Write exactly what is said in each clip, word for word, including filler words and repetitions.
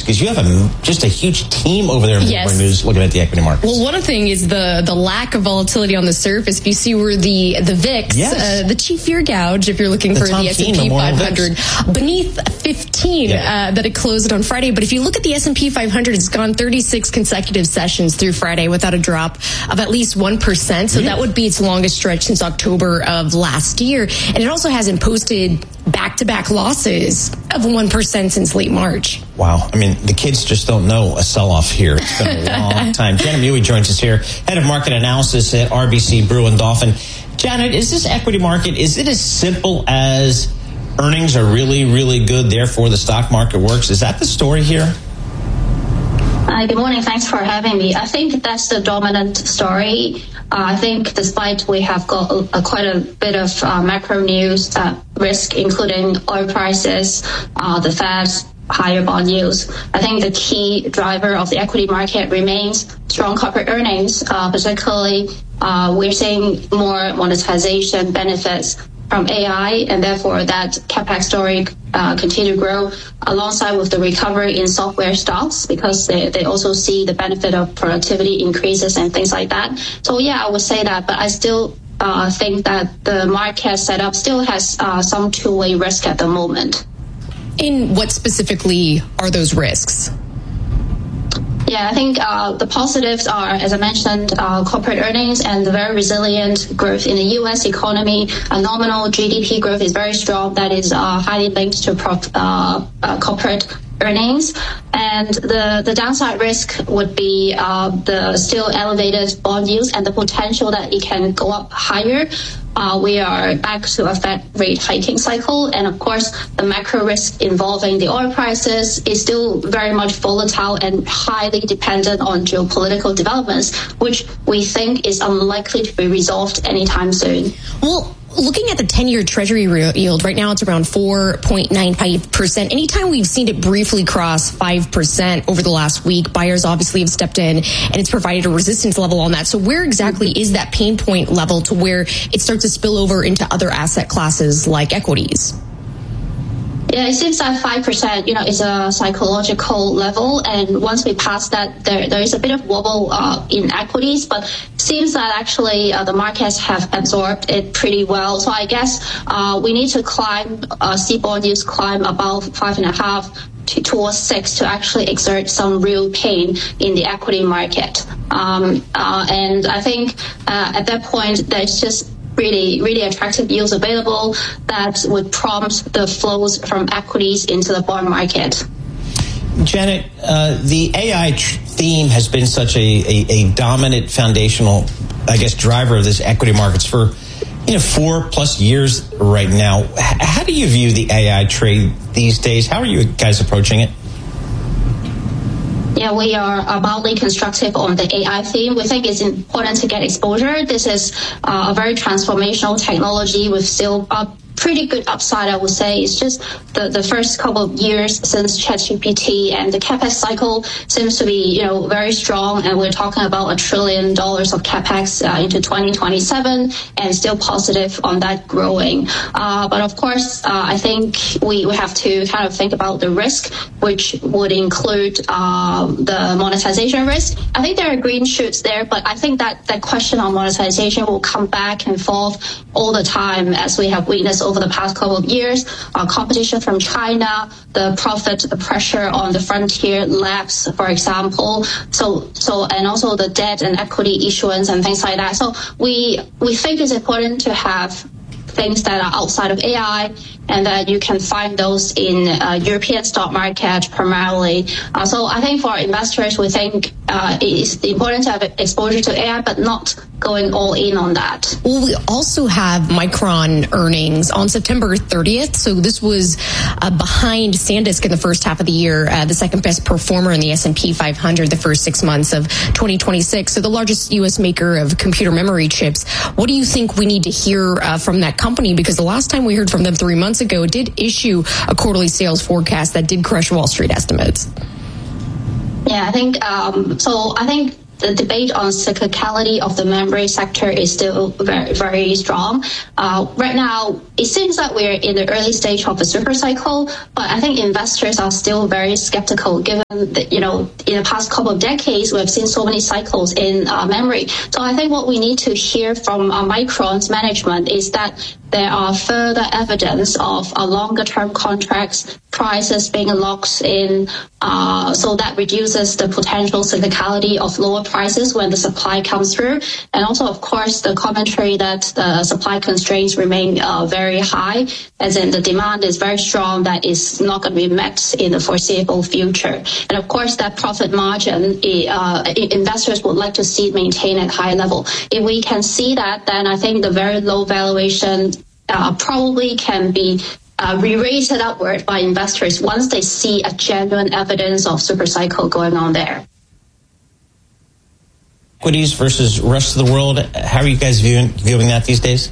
Because you have a, just a huge team over there in yes. Bloomberg News looking at the equity markets. Well, one thing is the, the lack of volatility on the surface. If you see where the, the V I X, yes. uh, the chief fear gouge, if you're looking the for Tom the S and P five hundred, beneath fifteen yeah. uh, that it closed on Friday. But if you look at the S and P five hundred, it's gone thirty-six consecutive sessions through Friday without a drop of at least one percent. So yeah. that would be its longest stretch since October of last year. And it also hasn't posted back-to-back losses of one percent since late March. Wow. I mean, the kids just don't know a sell-off here. It's been a long time. Janet Mui joins us here, head of market analysis at R B C Brewin Dolphin. Janet, is this equity market, is it as simple as earnings are really, really good, therefore the stock market works? Is that the story here? Uh, good morning. Thanks for having me. I think that's the dominant story. Uh, I think despite we have got a, a, quite a bit of uh, macro news uh, risk, including oil prices, uh, the Fed's higher bond yields, I think the key driver of the equity market remains strong corporate earnings. Uh, particularly, uh, we're seeing more monetization benefits from A I, and therefore that CapEx story uh, continue to grow alongside with the recovery in software stocks, because they, they also see the benefit of productivity increases and things like that. So yeah, I would say that, but I still uh, think that the market setup still has uh, some two-way risk at the moment. In what specifically are those risks? Yeah, I think uh, the positives are, as I mentioned, uh, corporate earnings and the very resilient growth in the U S economy. A nominal G D P growth is very strong. That is uh, highly linked to prof- uh, uh, corporate earnings. And the, the downside risk would be uh, the still elevated bond yields and the potential that it can go up higher. Uh, we are back to a Fed rate hiking cycle. And of course, the macro risk involving the oil prices is still very much volatile and highly dependent on geopolitical developments, which we think is unlikely to be resolved anytime soon. Well, looking at the ten-year Treasury yield, right now it's around four point nine five percent. Anytime we've seen it briefly cross five percent over the last week, buyers obviously have stepped in, and it's provided a resistance level on that. So where exactly is that pain point level to where it starts to spill over into other asset classes like equities? Yeah, it seems that five percent, you know, is a psychological level. And once we pass that, there there is a bit of wobble uh, in equities, but it seems that actually uh, the markets have absorbed it pretty well. So I guess uh, we need to climb, uh, see bond yields climb above five and a half to, towards six to actually exert some real pain in the equity market. Um, uh, and I think uh, at that point, there's just really, really attractive yields available that would prompt the flows from equities into the bond market. Janet, uh, the A I tr- theme has been such a, a, a dominant foundational, I guess, driver of this equity markets for, you know, four plus years right now. H- how do you view the A I trade these days? How are you guys approaching it? Yeah, we are mildly constructive on the A I theme. We think it's important to get exposure. This is uh, a very transformational technology with still a pretty good upside, I would say. It's just the, the first couple of years since ChatGPT, and the CapEx cycle seems to be, you know, very strong. And we're talking about a trillion dollars of CapEx uh, into twenty twenty-seven, and still positive on that growing. Uh, but of course, uh, I think we, we have to kind of think about the risk, which would include uh, the monetization risk. I think there are green shoots there, but I think that that question on monetization will come back and forth all the time, as we have witnessed over the past couple of years. Uh, competition from China, the profit pressure on the frontier labs, for example. So, so, and also the debt and equity issuance and things like that. So we, we think it's important to have things that are outside of A I, and that you can find those in uh, European stock market primarily. Uh, so I think for investors, we think uh, it's important to have exposure to A I, but not going all in on that. Well, we also have Micron earnings on September thirtieth. So this was uh, behind SanDisk in the first half of the year, uh, the second best performer in the S and P five hundred the first six months of twenty twenty-six. So the largest U S maker of computer memory chips. What do you think we need to hear uh, from that company? Because the last time we heard from them three months ago, it did issue a quarterly sales forecast that did crush Wall Street estimates. Yeah, I think um, so. I think the debate on cyclicality of the memory sector is still very, very strong. Uh, right now, it seems that we're in the early stage of a super cycle, but I think investors are still very skeptical given that, you know, in the past couple of decades, we've seen so many cycles in uh, memory. So I think what we need to hear from uh, Micron's management is that there are further evidence of uh, longer-term contracts, prices being locked in, uh, so that reduces the potential cyclicality of lower prices when the supply comes through. And also, of course, the commentary that the supply constraints remain uh, very high, as in the demand is very strong, that is not going to be met in the foreseeable future. And of course, that profit margin, uh, investors would like to see it maintained at high level. If we can see that, then I think the very low valuation uh, probably can be Uh, re-rated upward by investors once they see a genuine evidence of super cycle going on there. Equities versus rest of the world. How are you guys viewing viewing that these days?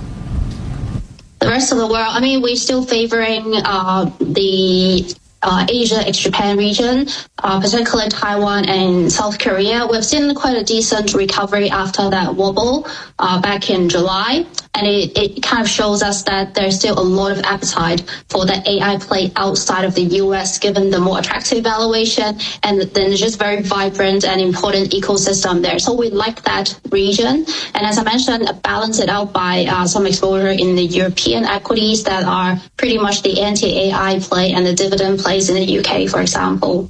The rest of the world, I mean, we're still favoring uh, the uh, Asia ex-Japan region, uh, particularly Taiwan and South Korea. We've seen quite a decent recovery after that wobble uh, back in July. And it, it kind of shows us that there's still a lot of appetite for the A I play outside of the U S, given the more attractive valuation and then just very vibrant and important ecosystem there. So we like that region. And as I mentioned, balance it out by uh, some exposure in the European equities that are pretty much the anti-A I play and the dividend plays in the U K, for example.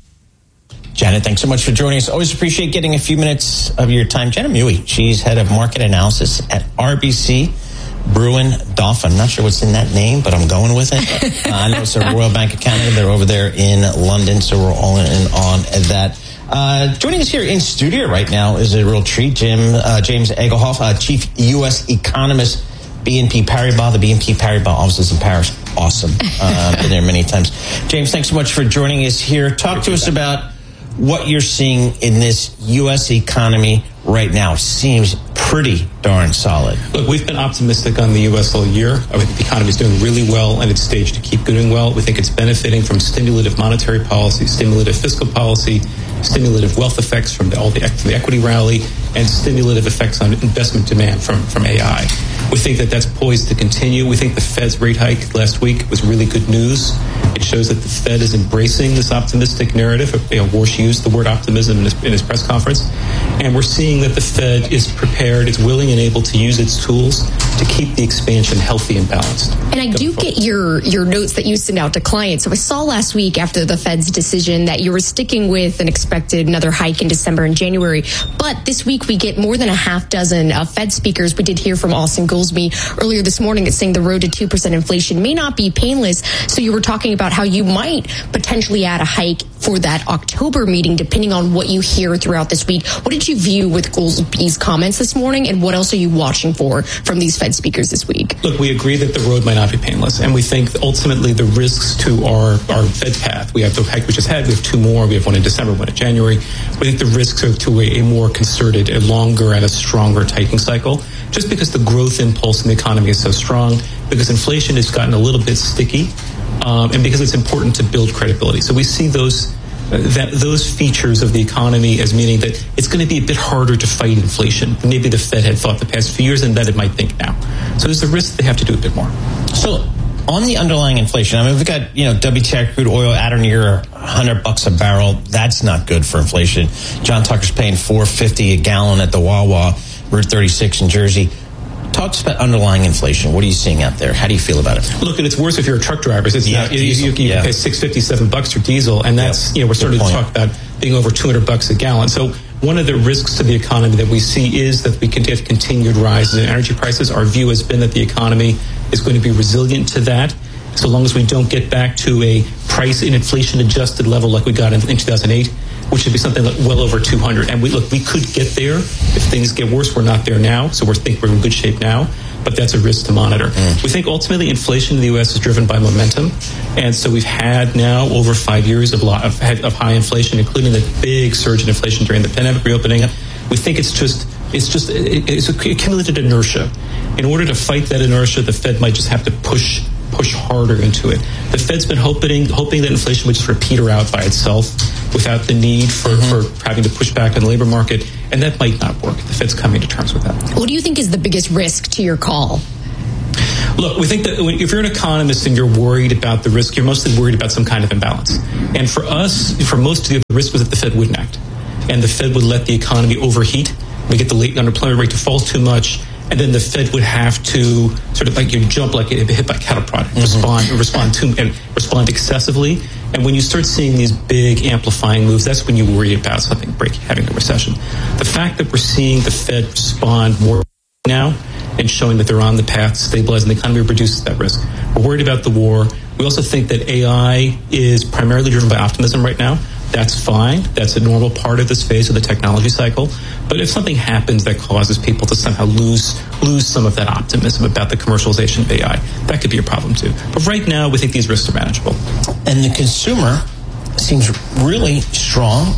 Janet, thanks so much for joining us. Always appreciate getting a few minutes of your time. Janet Mui, she's head of market analysis at R B C Brewin Dolphin. I'm not sure what's in that name, but I'm going with it. Uh, I know it's the Royal Bank of Canada. They're over there in London, so we're all in on that. Uh, joining us here in studio right now is a real treat. Jim uh, James Egelhoff, uh, Chief U S Economist, B N P Paribas. The B N P Paribas office is in Paris. Awesome. Uh, been there many times. James, thanks so much for joining us here. Talk to us about what you're seeing in this U S economy right now. Seems pretty darn solid. Look, we've been optimistic on the U S all year. I think the economy is doing really well and it's staged to keep doing well. We think it's benefiting from stimulative monetary policy, stimulative fiscal policy, stimulative wealth effects from the, all the, from the equity rally, and stimulative effects on investment demand from, from A I. We think that that's poised to continue. We think the Fed's rate hike last week was really good news. It shows that the Fed is embracing this optimistic narrative. You know, Warsh used the word optimism in his, in his press conference. And we're seeing that the Fed is prepared, it's willing and able to use its tools to keep the expansion healthy and balanced. And I do get your, your notes that you send out to clients. So I saw last week after the Fed's decision that you were sticking with an expected another hike in December and January. But this week we get more than a half dozen uh, Fed speakers. We did hear from Austin Goolsbee earlier this morning that's saying the road to two percent inflation may not be painless. So you were talking about how you might potentially add a hike for that October meeting, depending on what you hear throughout this week. What did you view with Goolsbee's comments this morning, and what else are you watching for from these Fed speakers this week? Look, we agree that the road might not be painless, and we think that ultimately the risks to our, our Fed path, we have the hike we just had, we have two more, we have one in December, one in January. We think the risks are to a, a more concerted, a longer and a stronger tightening cycle, just because the growth impulse in the economy is so strong, because inflation has gotten a little bit sticky, um, and because it's important to build credibility. So we see those uh, that those features of the economy as meaning that it's going to be a bit harder to fight inflation than maybe the Fed had thought the past few years, and that it might think now. So there's a risk they have to do a bit more. So on the underlying inflation, I mean, we've got, you know, W T I crude oil at or near one hundred bucks a barrel. That's not good for inflation. John Tucker's paying four fifty a gallon at the Wawa, Route thirty-six in Jersey. Talk about underlying inflation. What are you seeing out there? How do you feel about it? Look, and it's worse if you're a truck driver. It's yeah, not, you, you, you yeah. pay six fifty, seven bucks for diesel, and that's, yep. you know, we're starting Good to point. talk about being over two hundred bucks a gallon. So one of the risks to the economy that we see is that we can get continued rises in energy prices. Our view has been that the economy is going to be resilient to that, so long as we don't get back to a price and inflation adjusted level like we got in, in two thousand eight, which should be something like well over two hundred. And we look, we could get there if things get worse. We're not there now, so we think we're in good shape now. But that's a risk to monitor. Mm. We think ultimately inflation in the U S is driven by momentum. And so we've had now over five years of, lot of, of high inflation, including the big surge in inflation during the pandemic reopening. Yep. We think it's just it's just it's accumulated inertia. In order to fight that inertia, the Fed might just have to push push harder into it. The Fed's been hoping hoping that inflation would just sort of peter out by itself without the need for, mm-hmm. for having to push back on the labor market. And that might not work. The Fed's coming to terms with that. What do you think is the biggest risk to your call? Look, we think that if you're an economist and you're worried about the risk, you're mostly worried about some kind of imbalance. And for us, for most of the risk was that the Fed wouldn't act. And the Fed would let the economy overheat. We get the latent unemployment rate to fall too much. And then the Fed would have to sort of like you jump like it hit by cattle prod, mm-hmm. respond, respond to and respond excessively. And when you start seeing these big amplifying moves, that's when you worry about something breaking, having a recession. The fact that we're seeing the Fed respond more now and showing that they're on the path to stabilizing the economy reduces that risk. We're worried about the war. We also think that A I is primarily driven by optimism right now. That's fine. That's a normal part of this phase of the technology cycle. But if something happens that causes people to somehow lose lose some of that optimism about the commercialization of A I, that could be a problem too. But right now, we think these risks are manageable. And the consumer seems really strong,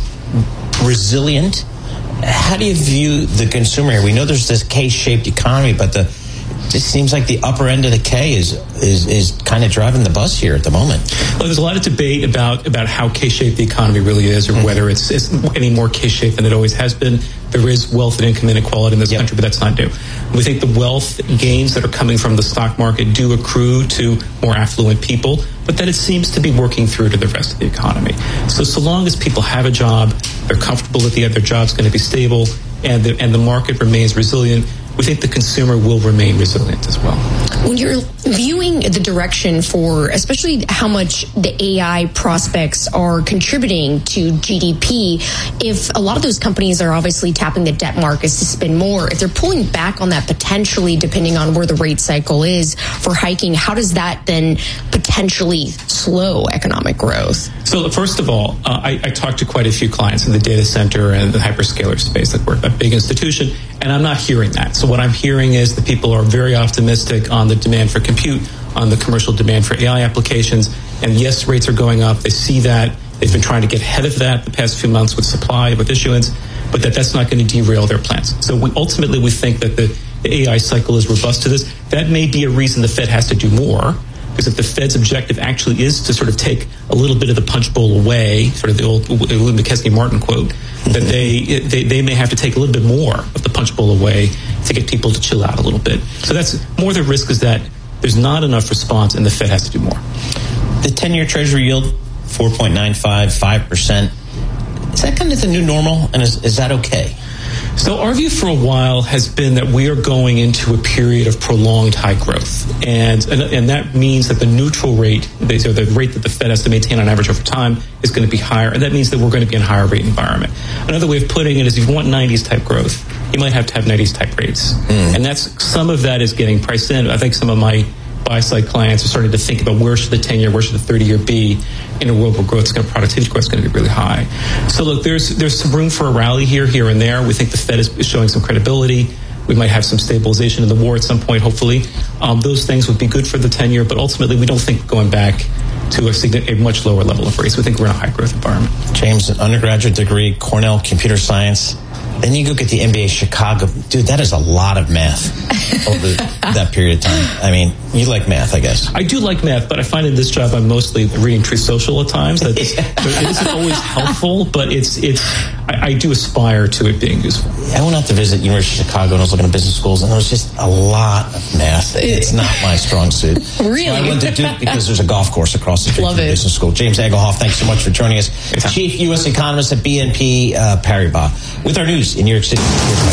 resilient. How do you view the consumer here? We know there's this K-shaped economy, but the it just seems like the upper end of the K is is is kind of driving the bus here at the moment. Well, there's a lot of debate about about how K-shaped the economy really is, or mm-hmm. whether it's, it's any more K-shaped than it always has been. There is wealth and income inequality in this yep. country, but that's not new. We think the wealth gains that are coming from the stock market do accrue to more affluent people, but that it seems to be working through to the rest of the economy. So, so long as people have a job, they're comfortable that the, their job's going to be stable, and the, and the market remains resilient, we think the consumer will remain resilient as well. When you're viewing the direction for, especially how much the A I prospects are contributing to G D P, if a lot of those companies are obviously tapping the debt markets to spend more, if they're pulling back on that potentially, depending on where the rate cycle is for hiking, how does that then potentially slow economic growth? So first of all, uh, I, I talked to quite a few clients in the data center and the hyperscaler space that work at a big institution, and I'm not hearing that. So what I'm hearing is that people are very optimistic on the demand for compute, on the commercial demand for A I applications, and yes, rates are going up. They see that. They've been trying to get ahead of that the past few months with supply, with issuance, but that that's not going to derail their plans. So we, ultimately, we think that the, the A I cycle is robust to this. That may be a reason the Fed has to do more, because if the Fed's objective actually is to sort of take a little bit of the punch bowl away, sort of the old William McKesney Martin quote, that they, they they may have to take a little bit more of the punch bowl away to get people to chill out a little bit. So that's more the risk, is that there's not enough response and the Fed has to do more. The ten-year Treasury yield, four point nine five, five percent. Is that kind of the new normal, and is, is that okay? So our view for a while has been that we are going into a period of prolonged high growth. And and, and that means that the neutral rate, they, so the rate that the Fed has to maintain on average over time, is going to be higher. And that means that we're going to be in a higher rate environment. Another way of putting it is, if you want nineties type growth, you might have to have nineties type rates. Mm. And that's some of that is getting priced in. I think some of my buy-side clients are starting to think about where should the ten-year, where should the thirty-year be in a world where growth is going to, productivity growth is going to be really high. So look, there's there's some room for a rally here, here and there. We think the Fed is showing some credibility. We might have some stabilization in the war at some point, hopefully. Um, those things would be good for the ten-year, but ultimately we don't think going back to a, a much lower level of rates. We think we're in a high-growth environment. James, an undergraduate degree, Cornell Computer Science. Then you go get the M B A Chicago. Dude, that is a lot of math over that period of time. I mean, you like math, I guess. I do like math, but I find in this job I'm mostly reading Truth Social at times. That it isn't always helpful, but it's it's. I, I do aspire to it being useful. I went out to visit University of Chicago and I was looking at business schools, and there was just a lot of math. It's not my strong suit. Really? So I went to Duke because there's a golf course across the street Love from the it. business school. James Egelhoff, thanks so much for joining us. Chief U S Economist at B N P uh, Paribas. With our news in New York City.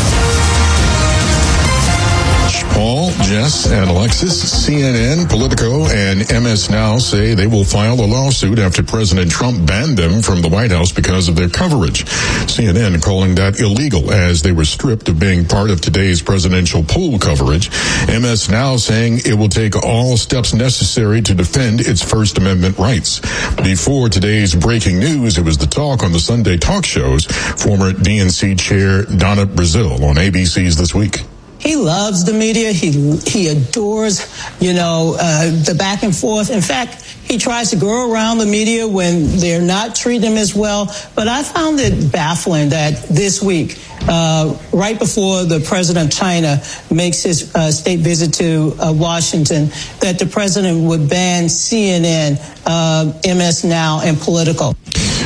Paul, Jess, and Alexis, C N N, Politico, and M S Now say they will file a lawsuit after President Trump banned them from the White House because of their coverage. C N N calling that illegal, as they were stripped of being part of today's presidential poll coverage. M S Now saying it will take all steps necessary to defend its First Amendment rights. Before today's breaking news, it was the talk on the Sunday talk shows. Former D N C chair Donna Brazile on A B C's This Week. He loves the media. He he adores, you know, uh, the back and forth. In fact, he tries to go around the media when they're not treating him as well. But I found it baffling that this week, uh, right before the president of China makes his uh, state visit to uh, Washington, that the president would ban C N N, uh, M S Now, and Politico.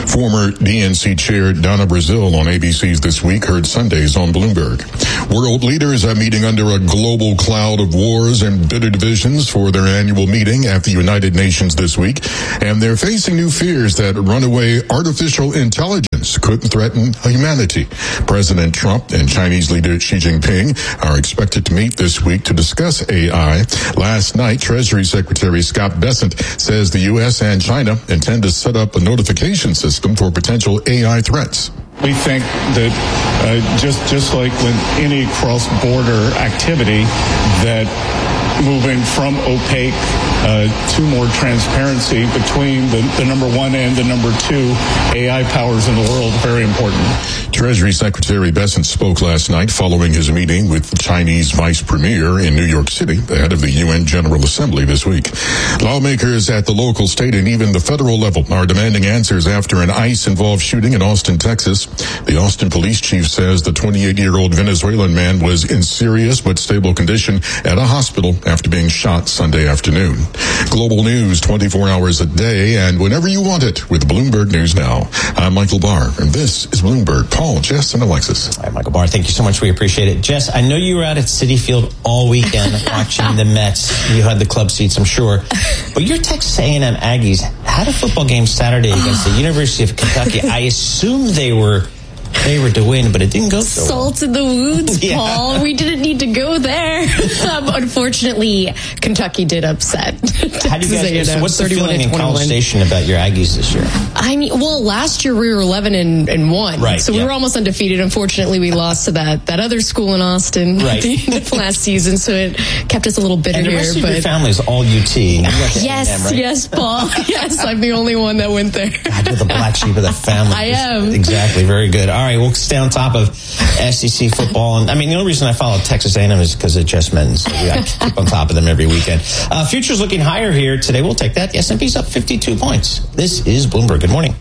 Former D N C Chair Donna Brazile on A B C's This Week heard Sundays on Bloomberg. World leaders are meeting under a global cloud of wars and bitter divisions for their annual meeting at the United Nations this week, and they're facing new fears that runaway artificial intelligence could threaten humanity. President Trump and Chinese leader Xi Jinping are expected to meet this week to discuss A I. Last night, Treasury Secretary Scott Bessent says the U S and China intend to set up a notification system for potential A I threats. We think that uh, just just like with any cross-border activity, that moving from opaque uh, to more transparency between the, the number one and the number two A I powers in the world, very important. Treasury Secretary Bessent spoke last night following his meeting with the Chinese Vice Premier in New York City ahead of the U N General Assembly this week. Lawmakers at the local, state, and even the federal level are demanding answers after an ICE-involved shooting in Austin, Texas. The Austin police chief says the twenty-eight-year-old Venezuelan man was in serious but stable condition at a hospital after being shot Sunday afternoon. Global news twenty-four hours a day and whenever you want it with Bloomberg News Now. I'm Michael Barr, and this is Bloomberg. Paul, Jess, and Alexis. All right, Michael Barr, thank you so much. We appreciate it. Jess, I know you were out at Citi Field all weekend watching the Mets. You had the club seats, I'm sure. But your Texas A and M Aggies had a football game Saturday against the University of Kentucky. I assume they were favored to win, but it didn't go so well. Salt in the wounds, Yeah. Paul. We didn't need to go there. um, unfortunately, Kentucky did upset. How do you guys, so what's the feeling in College Station about your Aggies this year? I mean, well, last year we were eleven and, and one. Right, so yeah. we were almost undefeated. Unfortunately, we lost to that, that other school in Austin Right. at the end of last season, so it kept us a little bitter And the here. rest of but your family is all U T. And you went to yes, A and M, right? yes, Paul. Yes, I'm the only one that went there. God, you're the black sheep of the family. I am. Exactly. Very good. All right, we'll stay on top of S E C football. And I mean, the only reason I follow Texas A and M is because of Jess Men's. So I keep on top of them every weekend. Uh, futures looking higher here today. We'll take that. The S and P's up fifty-two points. This is Bloomberg. Good morning.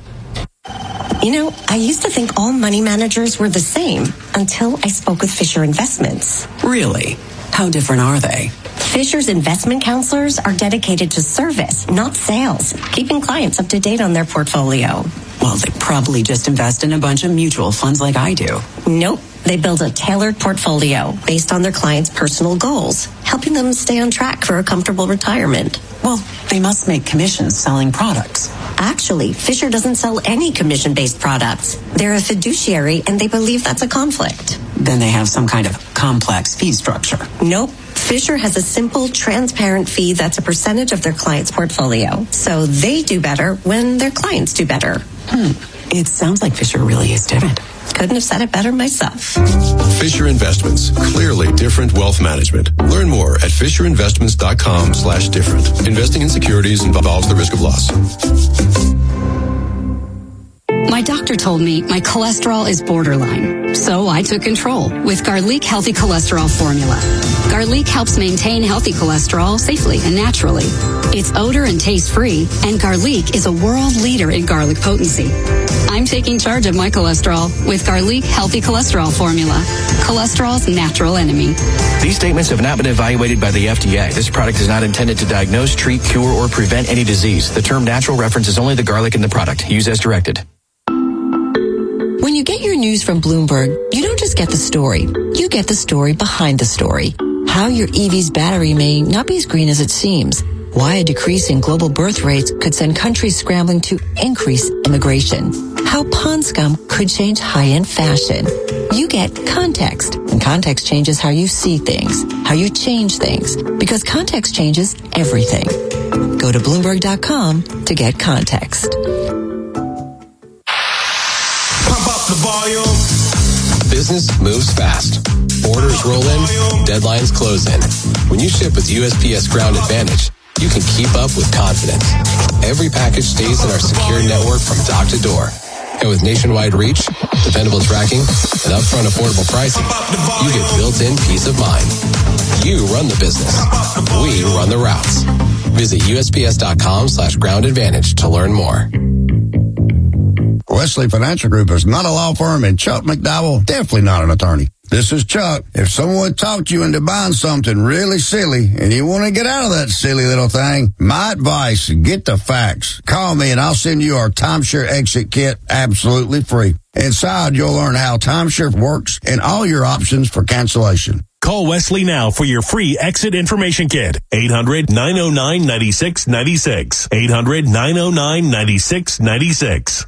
You know, I used to think all money managers were the same until I spoke with Fisher Investments. Really? How different are they? Fisher's investment counselors are dedicated to service, not sales, keeping clients up to date on their portfolio. Well, they probably just invest in a bunch of mutual funds like I do. Nope. They build a tailored portfolio based on their clients' personal goals, helping them stay on track for a comfortable retirement. Well, they must make commissions selling products. Actually, Fisher doesn't sell any commission-based products. They're a fiduciary, and they believe that's a conflict. Then they have some kind of complex fee structure. Nope. Fisher has a simple, transparent fee that's a percentage of their client's portfolio. So they do better when their clients do better. Hmm. It sounds like Fisher really is different. Couldn't have said it better myself. Fisher Investments. Clearly different wealth management. Learn more at fisherinvestments.com slash different. Investing in securities involves the risk of loss. My doctor told me my cholesterol is borderline, so I took control with Garlic Healthy Cholesterol Formula. Garlic helps maintain healthy cholesterol safely and naturally. It's odor and taste free, and Garlic is a world leader in garlic potency. I'm taking charge of my cholesterol with Garlic Healthy Cholesterol Formula, cholesterol's natural enemy. These statements have not been evaluated by the F D A. This product is not intended to diagnose, treat, cure, or prevent any disease. The term natural references only the garlic in the product. Use as directed. When you get your news from Bloomberg, you don't just get the story. You get the story behind the story. How your E V's battery may not be as green as it seems. Why a decrease in global birth rates could send countries scrambling to increase immigration. How pond scum could change high-end fashion. You get context, and context changes how you see things, how you change things, because context changes everything. Go to Bloomberg dot com to get context. The volume. Business moves fast. Orders roll in, deadlines close in. When you ship with U S P S Ground Advantage, you can keep up with confidence. Every package stays in our secure network from dock to door. And with nationwide reach, dependable tracking, and upfront affordable pricing, you get built-in peace of mind. You run the business. We run the routes. Visit USPS.com slash ground advantage to learn more. Wesley Financial Group is not a law firm, and Chuck McDowell, definitely not an attorney. This is Chuck. If someone talked you into buying something really silly and you want to get out of that silly little thing, my advice, get the facts. Call me and I'll send you our timeshare exit kit absolutely free. Inside, you'll learn how timeshare works and all your options for cancellation. Call Wesley now for your free exit information kit. eight hundred, nine oh nine, nine six nine six. eight hundred, nine oh nine, nine six nine six.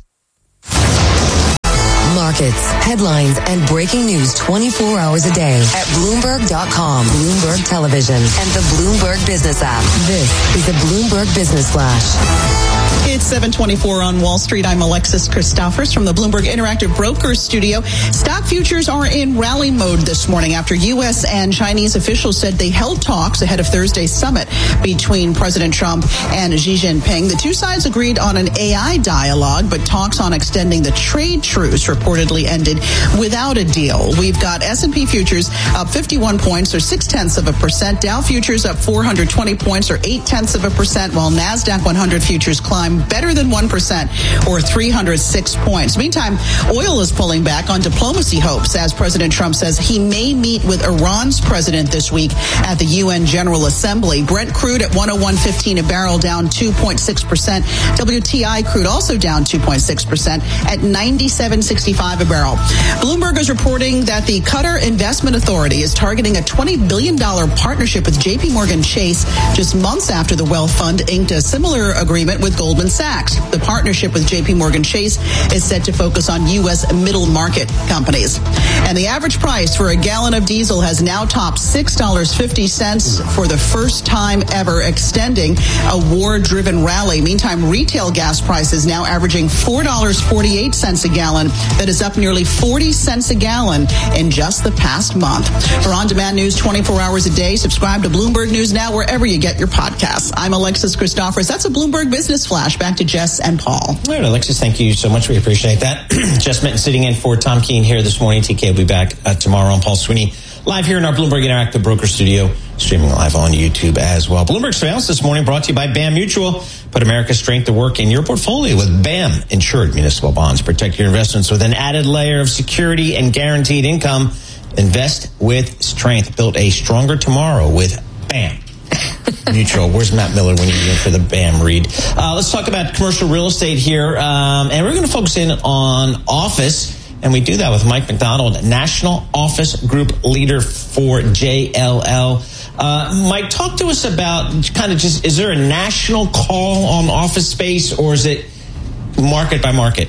Markets, headlines, and breaking news twenty-four hours a day at Bloomberg dot com, Bloomberg Television, and the Bloomberg Business app. This is the Bloomberg Business Flash. It's seven twenty-four on Wall Street. I'm Alexis Christophers from the Bloomberg Interactive Brokers studio. Stock futures are in rally mode this morning after U S and Chinese officials said they held talks ahead of Thursday's summit between President Trump and Xi Jinping. The two sides agreed on an A I dialogue, but talks on extending the trade truce reportedly ended without a deal. We've got S and P futures up fifty-one points or six tenths of a percent. Dow futures up four hundred twenty points or eight tenths of a percent, while NASDAQ one hundred futures climb better than one percent or three hundred six points. Meantime, oil is pulling back on diplomacy hopes as President Trump says he may meet with Iran's president this week at the U N General Assembly. Brent crude at one oh one fifteen a barrel, down two point six percent. W T I crude also down two point six percent at ninety-seven sixty-five a barrel. Bloomberg is reporting that the Qatar Investment Authority is targeting a twenty billion dollars partnership with J P Morgan Chase just months after the wealth fund inked a similar agreement with Goldman Sachs. The partnership with J P Morgan Chase is set to focus on U S middle market companies. And the average price for a gallon of diesel has now topped six dollars and fifty cents for the first time ever, extending a war-driven rally. Meantime, retail gas prices now averaging four dollars and forty-eight cents a gallon. That is up nearly forty cents a gallon in just the past month. For on-demand news twenty-four hours a day, subscribe to Bloomberg News Now wherever you get your podcasts. I'm Alexis Christophers. That's a Bloomberg Business Flash. Back to Jess and Paul. All right, Alexis, thank you so much. We appreciate that. Jess Minton sitting in for Tom Keene here this morning. T K will be back uh, tomorrow. I'm Paul Sweeney, live here in our Bloomberg Interactive Broker Studio, streaming live on YouTube as well. Bloomberg Surveillance this morning brought to you by B A M Mutual. Put America's strength to work in your portfolio with B A M Insured Municipal Bonds. Protect your investments with an added layer of security and guaranteed income. Invest with strength. Build a stronger tomorrow with B A M Mutual. Where's Matt Miller when you're in for the B A M read? Uh, let's talk about commercial real estate here. Um, and we're going to focus in on office. And we do that with Mike McDonald, National Office Group Leader for J L L. Uh, Mike, talk to us about kind of just, is there a national call on office space or is it market by market?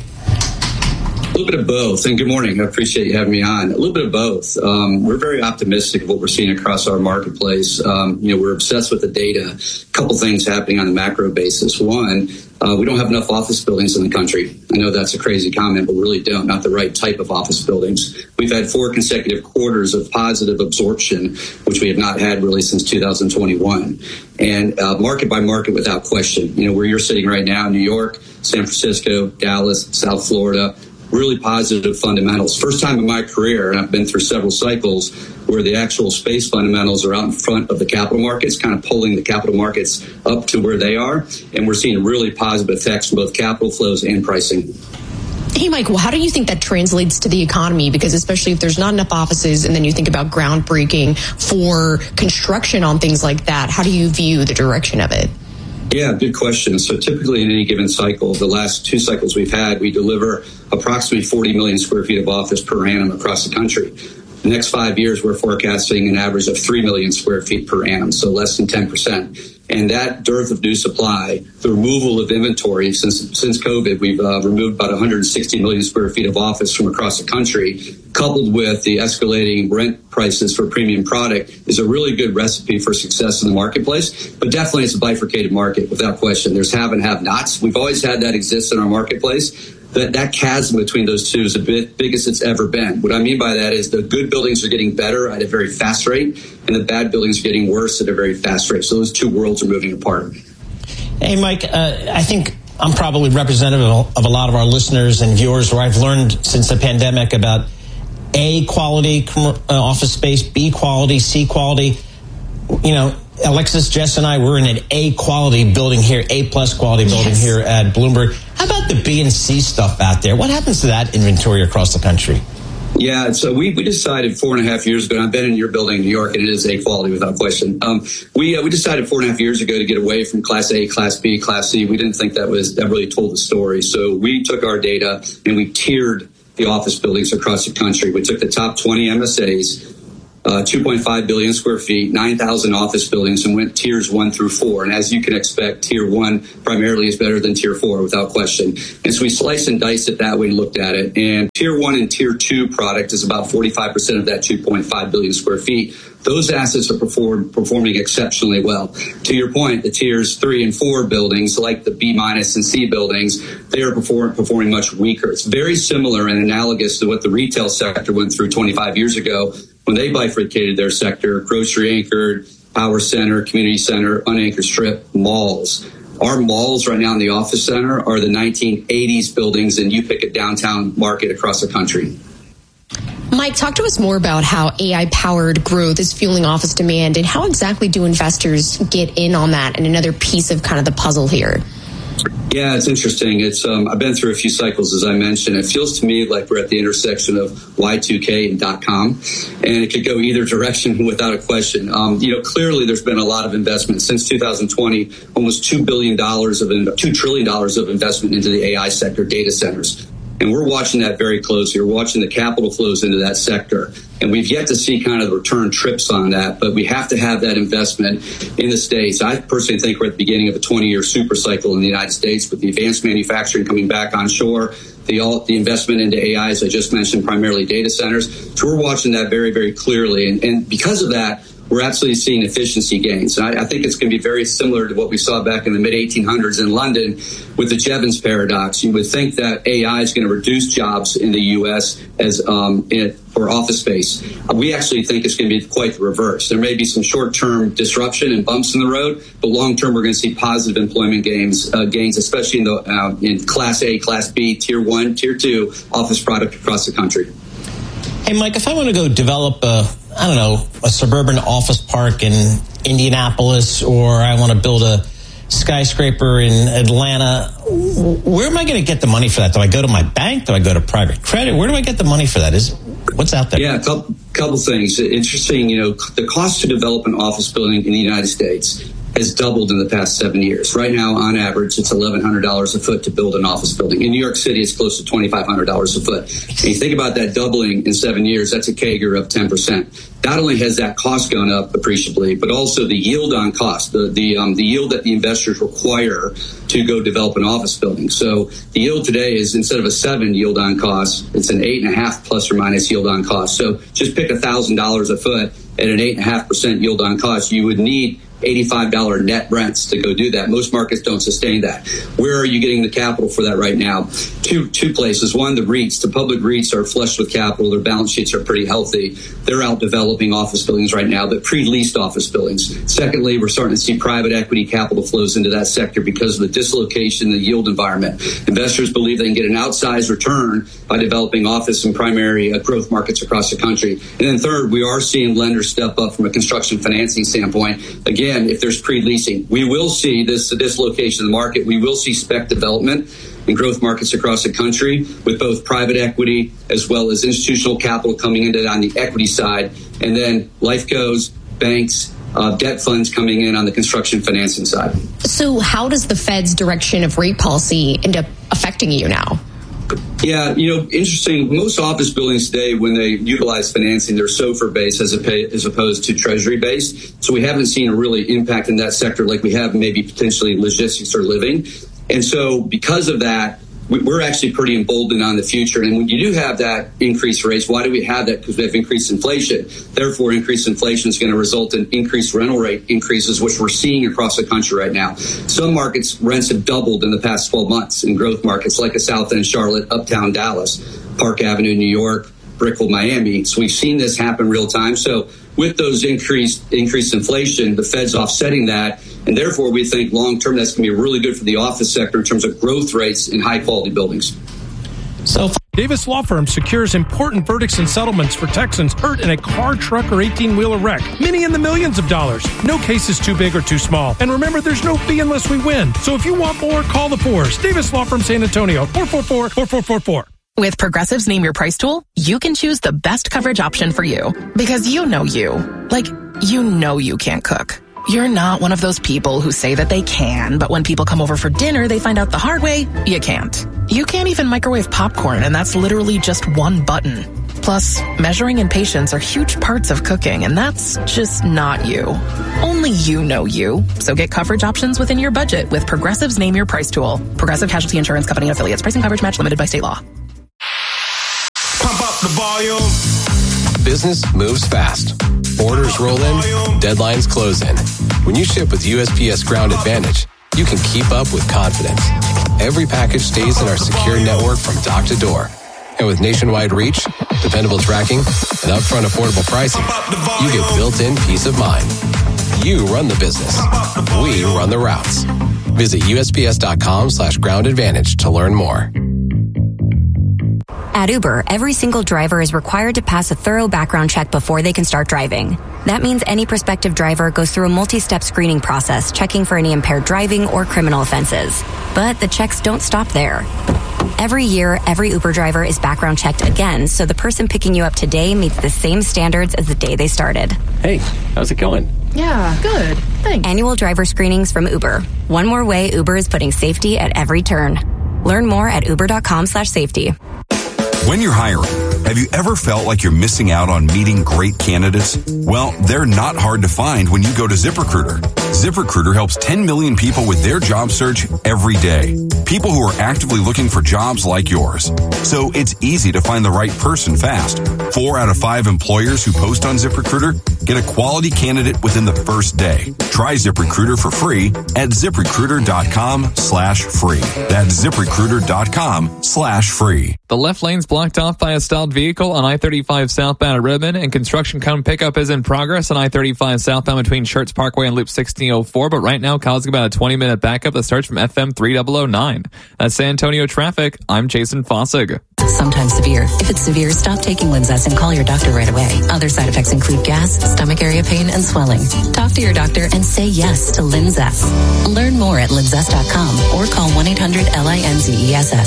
A little bit of both. And good morning. I appreciate you having me on. A little bit of both. Um, we're very optimistic of what we're seeing across our marketplace. Um, you know, we're obsessed with the data. A couple things happening on the macro basis. One, uh, we don't have enough office buildings in the country. I know that's a crazy comment, but we really don't. Not the right type of office buildings. We've had four consecutive quarters of positive absorption, which we have not had really since two thousand twenty-one. And uh, market by market, without question. You know, where you're sitting right now, New York, San Francisco, Dallas, South Florida, really positive fundamentals. First time in my career, and I've been through several cycles, where the actual space fundamentals are out in front of the capital markets, kind of pulling the capital markets up to where they are. And we're seeing really positive effects from both capital flows and pricing. Hey, Mike, well, how do you think that translates to the economy? Because especially if there's not enough offices and then you think about groundbreaking for construction on things like that, how do you view the direction of it? Yeah, good question. So typically in any given cycle, the last two cycles we've had, we deliver approximately forty million square feet of office per annum across the country. The next five years, we're forecasting an average of three million square feet per annum, so less than ten percent. And that dearth of new supply, the removal of inventory, since since COVID, we've uh, removed about one hundred sixty million square feet of office from across the country, coupled with the escalating rent prices for premium product, is a really good recipe for success in the marketplace. But definitely it's a bifurcated market, without question. There's have and have-nots. We've always had that exist in our marketplace. That, that chasm between those two is the bit biggest it's ever been. What I mean by that is the good buildings are getting better at a very fast rate, and the bad buildings are getting worse at a very fast rate. So those two worlds are moving apart. Hey, Mike, uh, I think I'm probably representative of a lot of our listeners and viewers where I've learned since the pandemic about A quality uh, office space, B quality, C quality. You know, Alexis, Jess, and I, we're in an A quality building here, A plus quality building yes. here at Bloomberg. How about the B and C stuff out there? What happens to that inventory across the country? Yeah, so we, we decided four and a half years ago, and I've been in your building in New York, and it is A quality without question. Um, we uh, we decided four and a half years ago to get away from Class A, Class B, Class C. We didn't think that was that really told the story. So we took our data and we tiered the office buildings across the country. We took the top twenty M S As, uh, two point five billion square feet, nine thousand office buildings, and went tiers one through four. And as you can expect, tier one primarily is better than tier four without question. And so we sliced and diced it that way and looked at it. And tier one and tier two product is about forty-five percent of that two point five billion square feet. Those assets are perform, performing exceptionally well. To your point, the tiers three and four buildings, like the B minus and C buildings, they are perform, performing much weaker. It's very similar and analogous to what the retail sector went through twenty-five years ago when they bifurcated their sector, grocery anchored, power center, community center, unanchored strip, malls. Our malls right now in the office center are the nineteen eighties buildings, and you pick a downtown market across the country. Mike, talk to us more about how A I-powered growth is fueling office demand, and how exactly do investors get in on that and another piece of kind of the puzzle here? Yeah, it's interesting. It's um, I've been through a few cycles, as I mentioned. It feels to me like we're at the intersection of Y two K and dot-com, and it could go either direction without a question. Um, you know, clearly there's been a lot of investment since two thousand twenty, almost two billion dollars of two trillion dollars of investment into the A I sector, data centers. And we're watching that very closely. We're watching the capital flows into that sector. And we've yet to see kind of the return trips on that, but we have to have that investment in the States. I personally think we're at the beginning of a twenty-year super cycle in the United States with the advanced manufacturing coming back onshore, the, all, the investment into A I, as I just mentioned, primarily data centers. So we're watching that very, very clearly. And, and because of that, we're absolutely seeing efficiency gains. And I, I think it's going to be very similar to what we saw back in the mid eighteen hundreds in London with the Jevons paradox. You would think that A I is going to reduce jobs in the U S as um, in, for office space. Uh, we actually think it's going to be quite the reverse. There may be some short-term disruption and bumps in the road, but long-term we're going to see positive employment gains, uh, gains, especially in the uh, in Class A, Class B, Tier one, Tier two office product across the country. Hey, Mike, if I want to go develop a, I don't know, a suburban office park in Indianapolis, or I want to build a skyscraper in Atlanta, where am I going to get the money for that? Do I go to my bank? Do I go to private credit? Where do I get the money for that? Is what's out there? Yeah, a couple, couple things. Interesting, you know, the cost to develop an office building in the United States has doubled in the past seven years. Right now, on average, it's eleven hundred dollars a foot to build an office building. In New York City, it's close to twenty-five hundred dollars a foot. And you think about that doubling in seven years, that's a C A G R of ten percent. Not only has that cost gone up appreciably, but also the yield on cost, the the, um, the yield that the investors require to go develop an office building. So the yield today is, instead of a seven yield on cost, it's an eight and a half plus or minus yield on cost. So just pick a thousand dollars a foot at an eight and a half percent yield on cost. You would need eighty-five dollars net rents to go do that. Most markets don't sustain that. Where are you getting the capital for that right now? Two two places. One, the REITs. The public REITs are flush with capital. Their balance sheets are pretty healthy. They're out developing office buildings right now, but pre-leased office buildings. Secondly, we're starting to see private equity capital flows into that sector because of the dislocation in the yield environment. Investors believe they can get an outsized return by developing office and primary uh, growth markets across the country. And then third, we are seeing lenders step up from a construction financing standpoint. Again, if there's pre-leasing, we will see this dislocation in the market. We will see spec development in growth markets across the country with both private equity as well as institutional capital coming into it on the equity side. And then life goes, banks, uh, debt funds coming in on the construction financing side. So how does the Fed's direction of rate policy end up affecting you now? Yeah, you know, interesting. Most office buildings today, when they utilize financing, they're SOFR-based as, as opposed to Treasury-based. So we haven't seen a really impact in that sector like we have maybe potentially logistics or living. And so because of that, we're actually pretty emboldened on the future. And when you do have that increased rates, why do we have that? Because we have increased inflation. Therefore, increased inflation is going to result in increased rental rate increases, which we're seeing across the country right now. Some markets, rents have doubled in the past twelve months in growth markets like a South End Charlotte, Uptown Dallas, Park Avenue, New York, Brickell, Miami. So we've seen this happen real time. So with those increased increased inflation, the Fed's offsetting that. And therefore, we think long-term that's going to be really good for the office sector in terms of growth rates in high-quality buildings. So Davis Law Firm secures important verdicts and settlements for Texans hurt in a car, truck, or eighteen-wheeler wreck. Many in the millions of dollars. No case is too big or too small. And remember, there's no fee unless we win. So if you want more, call the Fours. Davis Law Firm San Antonio, four four four, four four four four. With Progressive's Name Your Price tool, you can choose the best coverage option for you. Because you know you. Like, you know you can't cook. You're not one of those people who say that they can, but when people come over for dinner, they find out the hard way, you can't. You can't even microwave popcorn, and that's literally just one button. Plus, measuring and patience are huge parts of cooking, and that's just not you. Only you know you. So get coverage options within your budget with Progressive's Name Your Price tool. Progressive Casualty Insurance Company and Affiliates. Pricing coverage match limited by state law. Pump up the volume. Business moves fast. Orders roll in, deadlines close in. When you ship with U S P S Ground Advantage, you can keep up with confidence. Every package stays in our secure network from dock to door. And with nationwide reach, dependable tracking, and upfront affordable pricing, you get built-in peace of mind. You run the business. We run the routes. Visit USPS.com slash ground advantage to learn more. At Uber, every single driver is required to pass a thorough background check before they can start driving. That means any prospective driver goes through a multi-step screening process, checking for any impaired driving or criminal offenses. But the checks don't stop there. Every year, every Uber driver is background checked again, so the person picking you up today meets the same standards as the day they started. Hey, how's it going? Yeah, good. Thanks. Annual driver screenings from Uber. One more way Uber is putting safety at every turn. Learn more at uber.com slash safety. When you're hiring, have you ever felt like you're missing out on meeting great candidates? Well, they're not hard to find when you go to ZipRecruiter. ZipRecruiter helps ten million people with their job search every day. People who are actively looking for jobs like yours. So it's easy to find the right person fast. Four out of five employers who post on ZipRecruiter get a quality candidate within the first day. Try ZipRecruiter for free at ZipRecruiter.com slash free. That's ZipRecruiter.com slash free. The left lane's blocked off by a stalled vehicle on I thirty-five southbound at Redmond, and construction cone pickup is in progress on I thirty-five southbound between Schertz Parkway and Loop sixteen oh four, but right now causing about a twenty minute backup that starts from F M three thousand nine. That's San Antonio traffic. I'm Jason Fossig. Sometimes severe. If it's severe, stop taking Linzess and call your doctor right away. Other side effects include gas, stomach area pain, and swelling. Talk to your doctor and say yes to Linzess. Learn more at linzess dot com or call one eight hundred L I N Z E S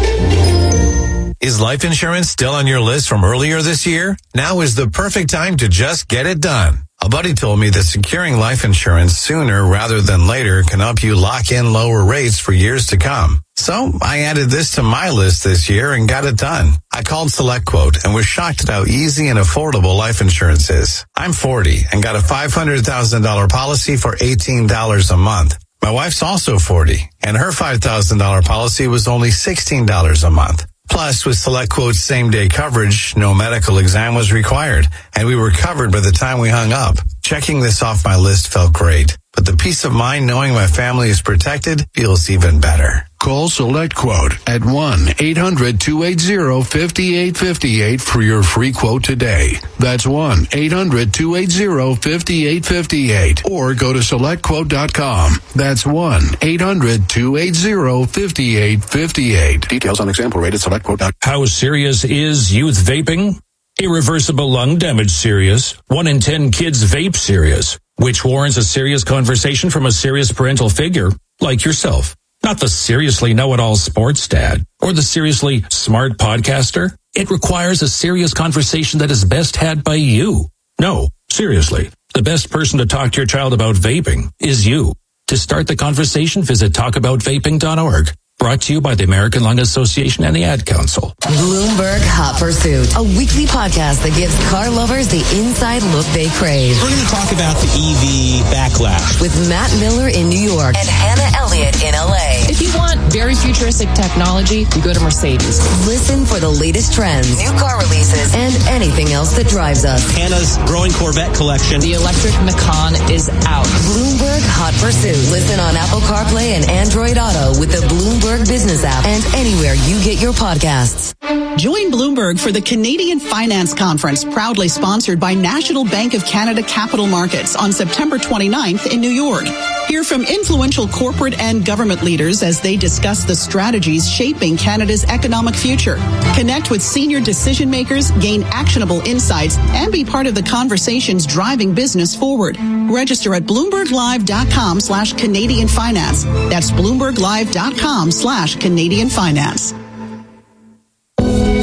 S. Is life insurance still on your list from earlier this year? Now is the perfect time to just get it done. A buddy told me that securing life insurance sooner rather than later can help you lock in lower rates for years to come. So I added this to my list this year and got it done. I called SelectQuote and was shocked at how easy and affordable life insurance is. I'm forty and got a five hundred thousand dollars policy for eighteen dollars a month. My wife's also forty and her five thousand dollars policy was only sixteen dollars a month. Plus, with SelectQuote's same-day coverage, no medical exam was required, and we were covered by the time we hung up. Checking this off my list felt great, but the peace of mind knowing my family is protected feels even better. Call SelectQuote at one eight hundred two eight zero five eight five eight for your free quote today. That's one eight hundred two eight zero five eight five eight. Or go to select quote dot com. That's one eight hundred two eight zero five eight five eight. Details on example rate at select quote dot com. How serious is youth vaping? Irreversible lung damage serious. One in ten kids vape serious, which warrants a serious conversation from a serious parental figure like yourself. Not the seriously know-it-all sports dad or the seriously smart podcaster. It requires a serious conversation that is best had by you. No, seriously, the best person to talk to your child about vaping is you. To start the conversation, visit talk about vaping dot org. Brought to you by the American Lung Association and the Ad Council. Bloomberg Hot Pursuit, a weekly podcast that gives car lovers the inside look they crave. We're going to talk about the E V backlash with Matt Miller in New York and Hannah Elliott in L A. If you want very futuristic technology, you go to Mercedes. Listen for the latest trends, new car releases, and anything else that drives us. Hannah's growing Corvette collection. The electric Macan is out. Bloomberg Hot Pursuit. Listen on Apple CarPlay and Android Auto with the Bloomberg Business app and anywhere you get your podcasts. Join Bloomberg for the Canadian Finance Conference, proudly sponsored by National Bank of Canada Capital Markets on September twenty-ninth in New York. Hear from influential corporate and government leaders as they discuss the strategies shaping Canada's economic future. Connect with senior decision makers, gain actionable insights, and be part of the conversations driving business forward. Register at bloomberglive.com slash Canadian Finance. That's bloomberglive.com slash Canadian Finance.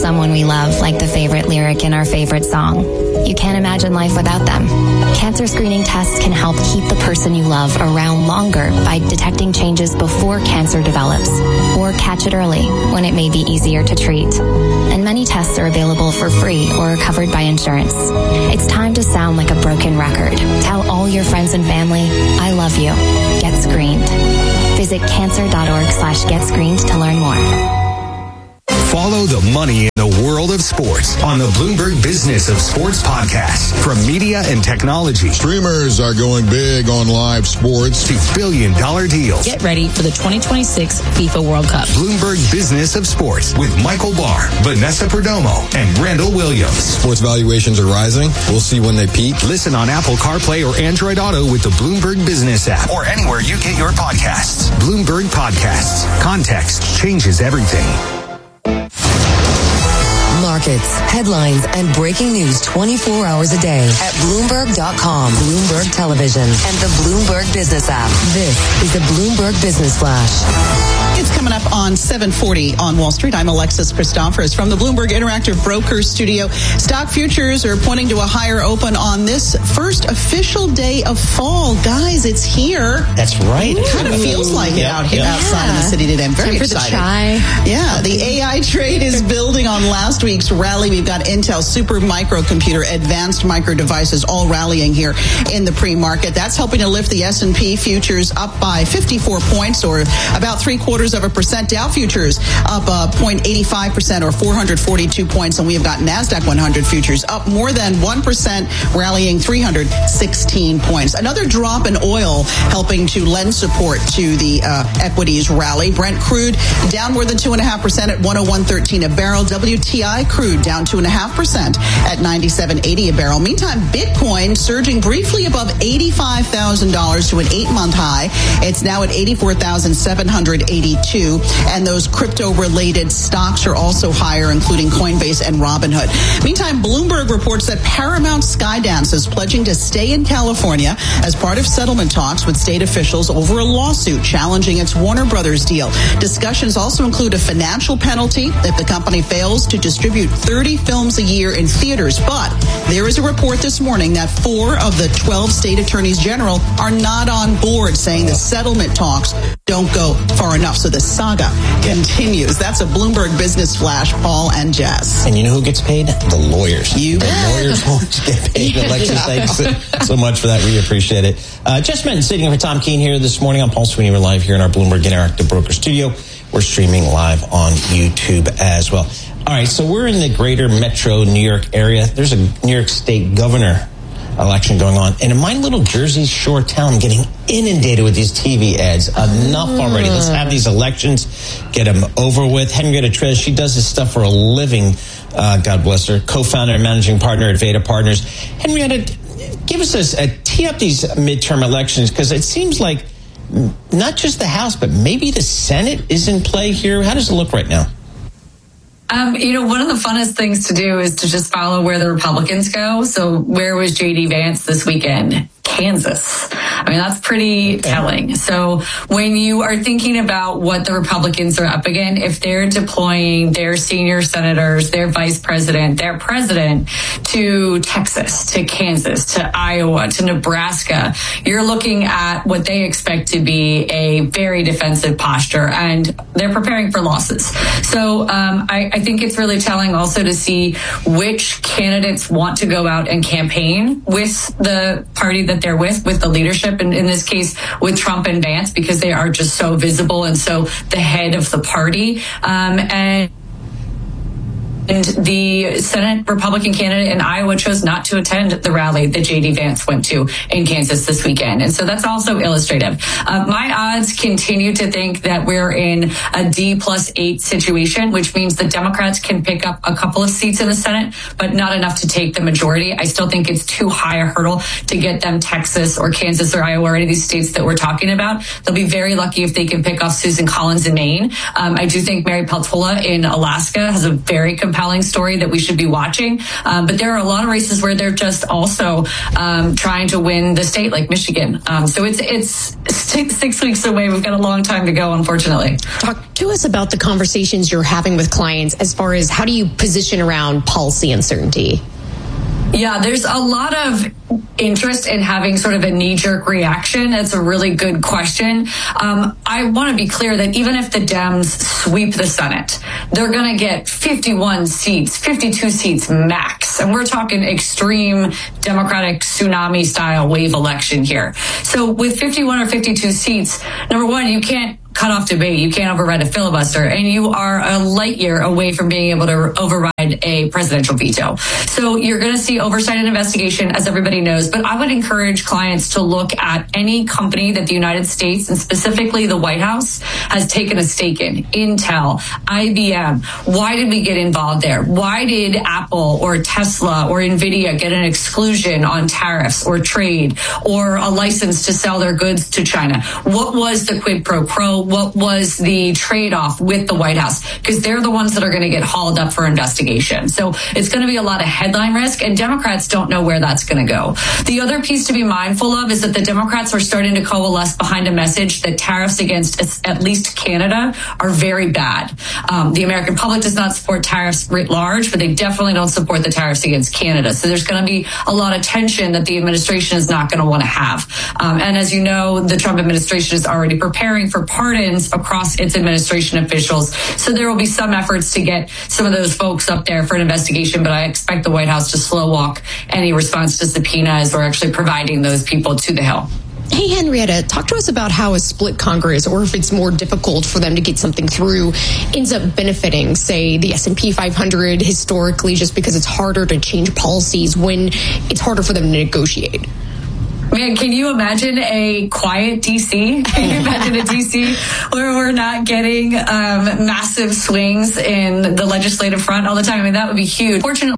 someone we love, like the favorite lyric in our favorite song. You can't imagine life without them. Cancer screening tests can help keep the person you love around longer by detecting changes before cancer develops, or catch it early when it may be easier to treat. And many tests are available for free or covered by insurance. It's time to sound like a broken record. Tell all your friends and family, I love you. Get screened. Visit cancer.org slash get screened to learn more. Follow the money in the world of sports on the Bloomberg Business of Sports podcast. From media and technology. Streamers are going big on live sports. To billion dollar deals. Get ready for the twenty twenty-six FIFA World Cup. Bloomberg Business of Sports with Michael Barr, Vanessa Perdomo, and Randall Williams. Sports valuations are rising. We'll see when they peak. Listen on Apple CarPlay or Android Auto with the Bloomberg Business app or anywhere you get your podcasts. Bloomberg Podcasts. Context changes everything. Markets, headlines, and breaking news twenty-four hours a day at Bloomberg dot com, Bloomberg Television, and the Bloomberg Business app. This is the Bloomberg Business Flash. It's coming up on seven forty on Wall Street. I'm Alexis Christophorous from the Bloomberg Interactive Brokers Studio. Stock futures are pointing to a higher open on this first official day of fall. Guys, it's here. That's right. It kind of feels like yeah, it out here yeah. outside of the city today. I'm very Time for excited. the chai. Yeah, the A I trade is building on last week's rally. We've got Intel, Super Microcomputer, Advanced Micro Devices all rallying here in the pre-market. That's helping to lift the S and P futures up by fifty-four points, or about three quarters of a percent. Dow futures up uh, zero point eight five percent, or four hundred forty-two points, and we have got NASDAQ one hundred futures up more than one percent, rallying three hundred sixteen points. Another drop in oil helping to lend support to the uh, equities rally. Brent crude down more than two point five percent at one oh one thirteen a barrel. W T I crude down two point five percent at ninety-seven eighty a barrel. Meantime, Bitcoin surging briefly above eighty-five thousand dollars to an eight-month high. It's now at eighty-four thousand seven hundred eighty-two, and those crypto-related stocks are also higher, including Coinbase and Robinhood. Meantime, Bloomberg reports that Paramount Skydance is pledging to stay in California as part of settlement talks with state officials over a lawsuit challenging its Warner Brothers deal. Discussions also include a financial penalty if the company fails to distribute thirty films a year in theaters. But there is a report this morning that four of the twelve state attorneys general are not on board, saying the settlement talks don't go far enough. So the saga continues. That's a Bloomberg Business Flash, Paul and Jess. And you know who gets paid? The lawyers. You The lawyers always get paid. Alexis, thanks so much for that. We appreciate it. Uh, Jess Minton sitting in for Tom Keene here this morning. I'm Paul Sweeney. We're live here in our Bloomberg Interactive Broker Studio. We're streaming live on YouTube as well. All right, so we're in the greater metro New York area. There's a New York State governor election going on. And in my little Jersey Shore town, I'm getting inundated with these T V ads. Enough already. Let's have these elections, get them over with. Henrietta Trez, she does this stuff for a living. Uh, God bless her. Co-founder and managing partner at Veda Partners. Henrietta, give us a, a tee up these midterm elections, because it seems like not just the House, but maybe the Senate is in play here. How does it look right now? Um, you know, one of the funnest things to do is to just follow where the Republicans go. So where was J D Vance this weekend? Kansas. I mean, that's pretty okay. telling. So when you are thinking about what the Republicans are up against, if they're deploying their senior senators, their vice president, their president to Texas, to Kansas, to Iowa, to Nebraska, you're looking at what they expect to be a very defensive posture, and they're preparing for losses. So um, I, I think it's really telling also to see which candidates want to go out and campaign with the party that they're with, with the leadership, and in this case with Trump and Vance, because they are just so visible and so the head of the party. Um, and And the Senate Republican candidate in Iowa chose not to attend the rally that J D Vance went to in Kansas this weekend. And so that's also illustrative. Uh, my odds continue to think that we're in a D plus eight situation, which means the Democrats can pick up a couple of seats in the Senate, but not enough to take the majority. I still think it's too high a hurdle to get them Texas or Kansas or Iowa or any of these states that we're talking about. They'll be very lucky if they can pick off Susan Collins in Maine. Um, I do think Mary Peltola in Alaska has a very competitive compelling story that we should be watching. Um, but there are a lot of races where they're just also um, trying to win the state, like Michigan. Um, so it's it's six, six weeks away. We've got a long time to go, unfortunately. Talk to us about the conversations you're having with clients as far as how do you position around policy uncertainty? Yeah, there's a lot of interest in having sort of a knee-jerk reaction. That's a really good question. Um, I want to be clear that even if the Dems sweep the Senate, they're going to get fifty-one seats, fifty-two seats max. And we're talking extreme Democratic tsunami-style wave election here. So with fifty-one or fifty-two seats, number one, you can't cut off debate. You can't override a filibuster, and you are a light year away from being able to override a presidential veto. So you're going to see oversight and investigation, as everybody knows. But I would encourage clients to look at any company that the United States, and specifically the White House, has taken a stake in. Intel, I B M. Why did we get involved there? Why did Apple or Tesla or Nvidia get an exclusion on tariffs or trade or a license to sell their goods to China? What was the quid pro quo? What was the trade-off with the White House? Because they're the ones that are going to get hauled up for investigation. So it's going to be a lot of headline risk, and Democrats don't know where that's going to go. The other piece to be mindful of is that the Democrats are starting to coalesce behind a message that tariffs against at least Canada are very bad. Um, the American public does not support tariffs writ large, but they definitely don't support the tariffs against Canada. So there's going to be a lot of tension that the administration is not going to want to have. Um, and as you know, the Trump administration is already preparing for pardons across its administration officials. So there will be some efforts to get some of those folks up there for an investigation, but I expect the White House to slow walk any response to subpoenas or actually providing those people to the Hill. Hey, Henrietta, talk to us about how a split Congress, or if it's more difficult for them to get something through, ends up benefiting, say, the S and P five hundred historically, just because it's harder to change policies when it's harder for them to negotiate. Man, can you imagine a quiet D C? Can you imagine a D C where we're not getting um, massive swings in the legislative front all the time? I mean, that would be huge. Fortunately,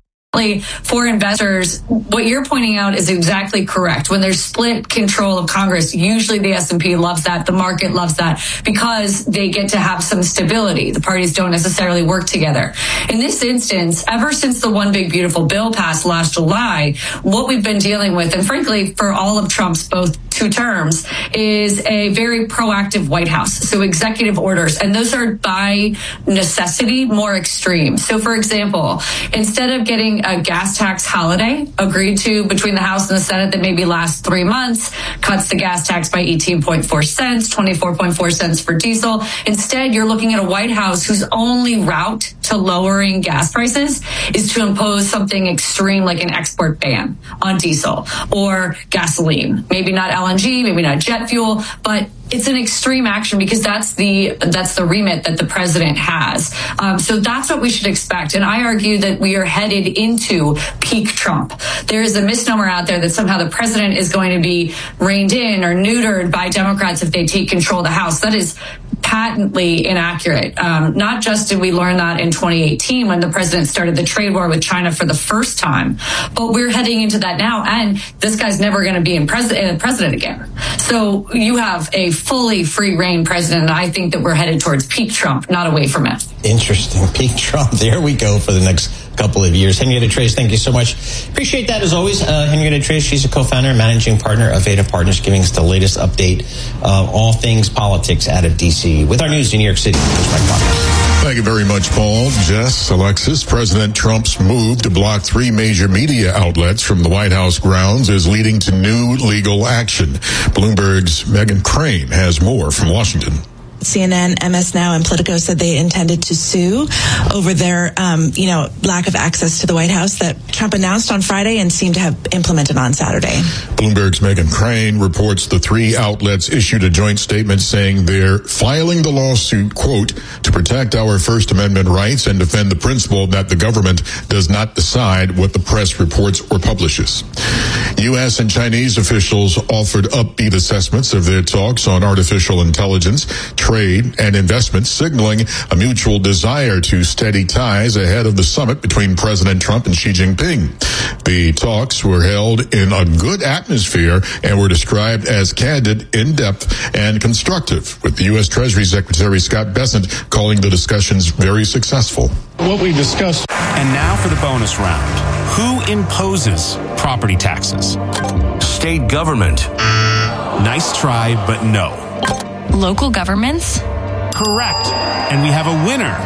for investors, what you're pointing out is exactly correct. When there's split control of Congress, usually the S and P loves that, the market loves that, because they get to have some stability. The parties don't necessarily work together. In this instance, ever since the One Big Beautiful Bill passed last July, what we've been dealing with, and frankly, for all of Trump's both two terms, is a very proactive White House. So executive orders, and those are by necessity more extreme. So for example, instead of getting a gas tax holiday agreed to between the House and the Senate that maybe lasts three months, cuts the gas tax by eighteen point four cents, twenty-four point four cents for diesel. Instead, you're looking at a White House whose only route to lowering gas prices is to impose something extreme like an export ban on diesel or gasoline. Maybe not L N G, maybe not jet fuel, but it's an extreme action because that's the that's the remit that the president has. Um, so that's what we should expect. And I argue that we are headed into peak Trump. There is a misnomer out there that somehow the president is going to be reined in or neutered by Democrats if they take control of the House. That is patently inaccurate. Um, not just did we learn that in twenty eighteen when the president started the trade war with China for the first time, but we're heading into that now, and this guy's never going to be in president, president again. So you have a fully free reign president, and I think that we're headed towards peak Trump, not away from it. Interesting. Peak Trump. There we go for the next couple of years. Henrietta Trace, thank you so much. Appreciate that as always. Uh, Henrietta Trace, she's a co-founder and managing partner of Veda Partners, giving us the latest update of all things politics out of D C with our news in New York City. Thank you very much, Paul. Jess, Alexis, President Trump's move to block three major media outlets from the White House grounds is leading to new legal action. Bloomberg's Megyn Crane has more from Washington. C N N, M S Now, and Politico said they intended to sue over their, um, you know, lack of access to the White House that Trump announced on Friday and seemed to have implemented on Saturday. Bloomberg's Megyn Crane reports the three outlets issued a joint statement saying they're filing the lawsuit, quote, to protect our First Amendment rights and defend the principle that the government does not decide what the press reports or publishes. U S and Chinese officials offered upbeat assessments of their talks on artificial intelligence, trade, and investment, signaling a mutual desire to steady ties ahead of the summit between President Trump and Xi Jinping. The talks were held in a good atmosphere and were described as candid, in-depth, and constructive, with the U S Treasury Secretary Scott Bessent calling the discussions very successful. What we've discussed. And now for the bonus round. Who imposes property taxes? State government. Nice try, but no. Local governments? Correct. And we have a winner.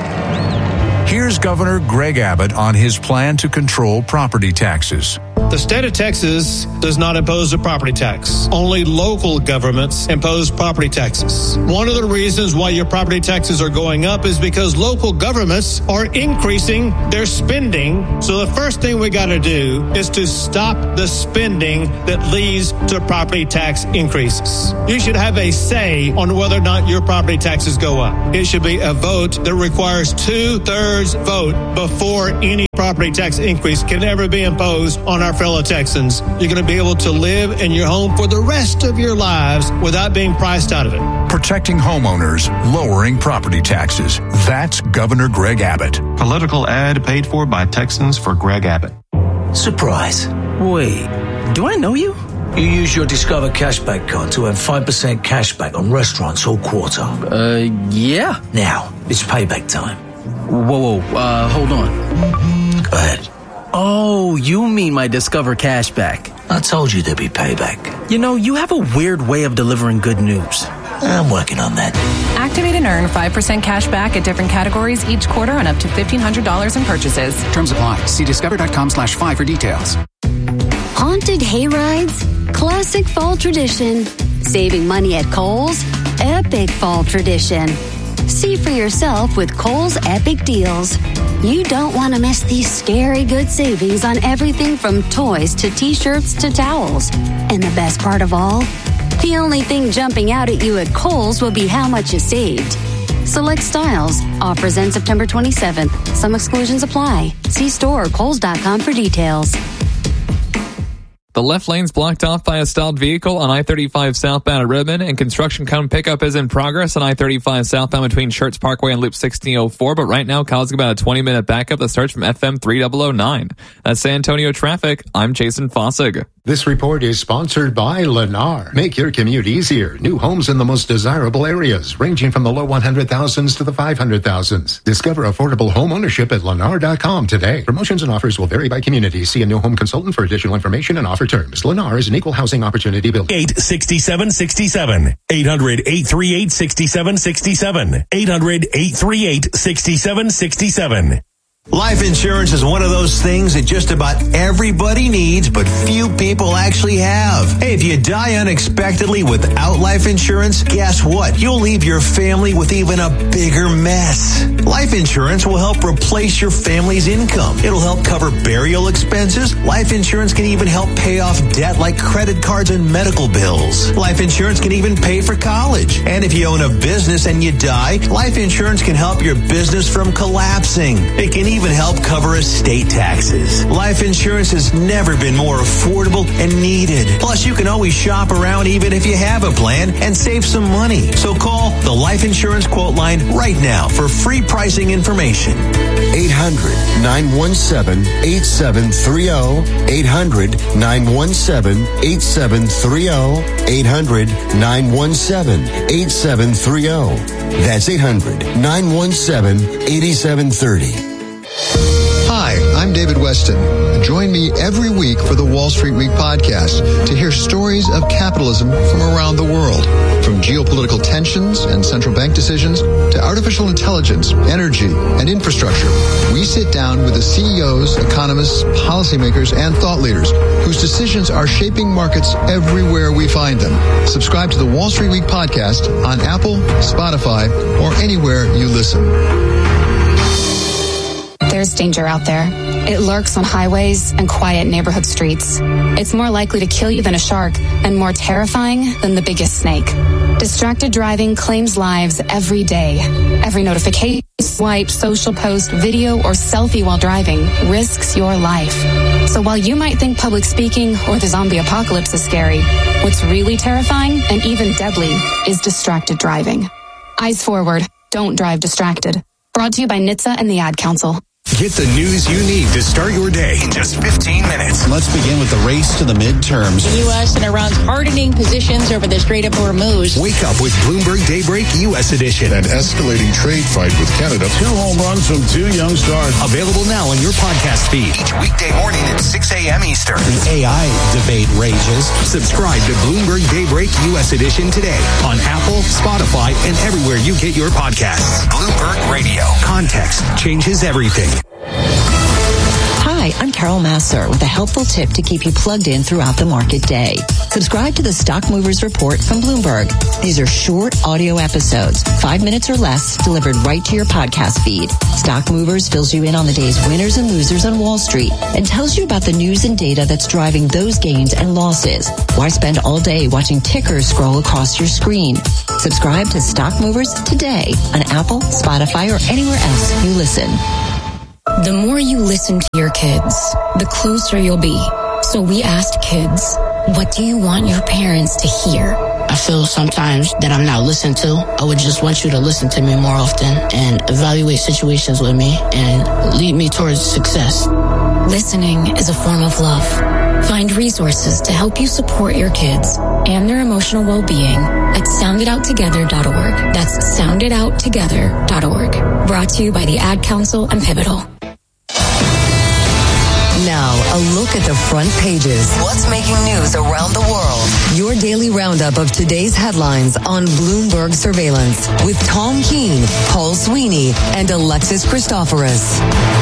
Here's Governor Greg Abbott on his plan to control property taxes. The state of Texas does not impose a property tax. Only local governments impose property taxes. One of the reasons why your property taxes are going up is because local governments are increasing their spending. So the first thing we got to do is to stop the spending that leads to property tax increases. You should have a say on whether or not your property taxes go up. It should be a vote that requires two-thirds vote before any property tax increase can ever be imposed on our fellow Texans. You're going to be able to live in your home for the rest of your lives without being priced out of it. Protecting homeowners, lowering property taxes. That's Governor Greg Abbott. Political ad paid for by Texans for Greg Abbott. Surprise. Wait, do I know you? You use your Discover Cashback card to earn five percent cashback on restaurants all quarter. Uh, yeah. Now, it's payback time. Whoa, whoa, uh, hold on. Go ahead. Oh, you mean my Discover Cashback. I told you there'd be payback. You know, you have a weird way of delivering good news. I'm working on that. Activate and earn five percent cash back at different categories each quarter on up to fifteen hundred dollars in purchases. Terms apply. See discover.com slash five for details. Haunted hayrides? Classic fall tradition. Saving money at Kohl's? Epic fall tradition. See for yourself with Kohl's Epic Deals. You don't want to miss these scary good savings on everything from toys to t-shirts to towels. And the best part of all? The only thing jumping out at you at Kohl's will be how much you saved. Select styles. Offers end September twenty-seventh. Some exclusions apply. See store or kohls dot com for details. The left lane's blocked off by a stalled vehicle on I thirty-five southbound at Redmond, and construction cone pickup is in progress on I thirty-five southbound between Schertz Parkway and Loop sixteen oh four, but right now causing about a twenty-minute backup that starts from F M three thousand nine. That's San Antonio traffic. I'm Jason Fossig. This report is sponsored by Lennar. Make your commute easier. New homes in the most desirable areas, ranging from the low one hundred thousands to the five hundred thousands. Discover affordable home ownership at lennar dot com today. Promotions and offers will vary by community. See a new home consultant for additional information and offer terms. Lennar is an equal housing opportunity builder. eight sixty-seven sixty-seven. eight hundred, eight three eight, six seven six seven. eight hundred, eight three eight, six seven six seven. Life insurance is one of those things that just about everybody needs, but few people actually have. Hey, if you die unexpectedly without life insurance, guess what? You'll leave your family with even a bigger mess. Life insurance will help replace your family's income. It'll help cover burial expenses. Life insurance can even help pay off debt like credit cards and medical bills. Life insurance can even pay for college. And if you own a business and you die, life insurance can help your business from collapsing. It can even even help cover estate taxes. Life insurance has never been more affordable and needed. Plus, you can always shop around even if you have a plan and save some money. So call the Life Insurance Quote Line right now for free pricing information. eight hundred, nine one seven, eight seven three zero. eight hundred, nine one seven, eight seven three zero. eight hundred, nine one seven, eight seven three zero. That's eight hundred, nine one seven, eight seven three zero. Hi, I'm David Weston. Join me every week for the Wall Street Week podcast to hear stories of capitalism from around the world. From geopolitical tensions and central bank decisions to artificial intelligence, energy, and infrastructure, we sit down with the C E Os, economists, policymakers, and thought leaders whose decisions are shaping markets everywhere we find them. Subscribe to the Wall Street Week podcast on Apple, Spotify, or anywhere you listen. There's danger out there. It lurks on highways and quiet neighborhood streets. It's more likely to kill you than a shark and more terrifying than the biggest snake. Distracted driving claims lives every day. Every notification, swipe, social post, video, or selfie while driving risks your life. So while you might think public speaking or the zombie apocalypse is scary, what's really terrifying and even deadly is distracted driving. Eyes forward. Don't drive distracted. Brought to you by N H T S A and the Ad Council. Get the news you need to start your day in just fifteen minutes. Let's begin with the race to the midterms. The U S and Iran's hardening positions over the Strait of Hormuz. Wake up with Bloomberg Daybreak U S Edition. An escalating trade fight with Canada. Two home runs from two young stars. Available now on your podcast feed. Each weekday morning at six a.m. Eastern. The A I debate rages. Subscribe to Bloomberg Daybreak U S Edition today on Apple, Spotify, and everywhere you get your podcasts. Bloomberg Radio. Context changes everything. Hi, I'm Carol Masser with a helpful tip to keep you plugged in throughout the market day. Subscribe to the Stock Movers Report from Bloomberg. These are short audio episodes, five minutes or less, delivered right to your podcast feed. Stock Movers fills you in on the day's winners and losers on Wall Street and tells you about the news and data that's driving those gains and losses. Why spend all day watching tickers scroll across your screen? Subscribe to Stock Movers today on Apple, Spotify, or anywhere else you listen. The more you listen to your kids, the closer you'll be. So we asked kids, what do you want your parents to hear? I feel sometimes that I'm not listened to. I would just want you to listen to me more often and evaluate situations with me and lead me towards success. Listening is a form of love. Find resources to help you support your kids and their emotional well-being at sound it out together dot org. That's sound it out together dot org. Brought to you by the Ad Council and Pivotal. Now, a look at the front pages. What's making news around the world? Your daily roundup of today's headlines on Bloomberg Surveillance with Tom Keene, Paul Sweeney, and Alexis Christoforous.